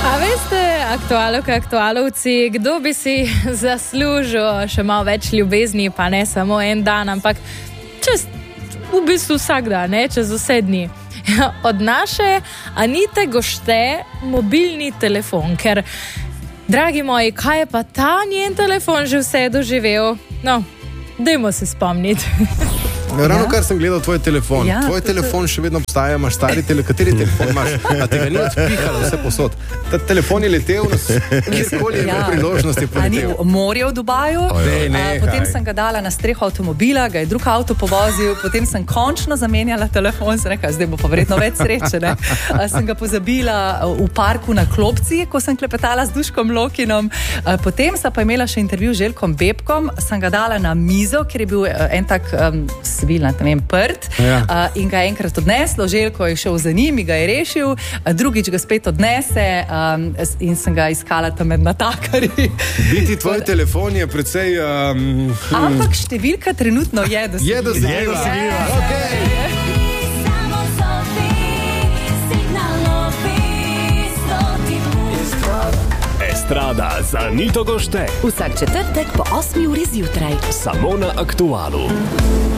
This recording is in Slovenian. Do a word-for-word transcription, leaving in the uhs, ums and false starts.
A veste, aktualke, aktualovci, kdo bi si zaslužil še malo več ljubezni, pa ne samo en dan, ampak čez, v bistvu vsak dan, ne, čez vse dni. Od naše Anite Gošte mobilni telefon, ker, dragi moji, kaj je pa ta njen telefon že vse doživel? No, dajmo se spomniti. Ravno kar sem gledal tvoj telefon. Ja, tvoj telefon še vedno obstaja, imaš stari telefon. Kateri telefon imaš? A tega ni odpihalo vse posod. Ta telefon je letel, kjerkoli je imel priložnosti poletel. A ni morje v Dubaju, Dej, a, nehaj. potem sem ga dala na streho avtomobila, ga je drug avto povozil, potem sem končno zamenjala telefon, sem rekla, zdaj bo pa verjetno več sreče, ne. A, sem ga pozabila v parku na klopci, ko sem klepetala z Duškom Lokinom. A, potem sem pa imela še intervju z Željkom Bebkom, sem ga dala na mizo, ker je bil en tak um, svilnat, ne vem, prt, Ja. a, in ga je enkrat odneslo, Željko je šel za njim, ga je rešil, a, drugič ga spet odnese um, in sem ga iskala tam med natakarji. Biti tvoj telefon je precej... Um, Ampak številka trenutno je dosegljiva. je dosegljiva. Je. Okay. Estrada z Anito Gošte. Vsak četrtek po osmi uri zjutraj. Samo na Aktualu.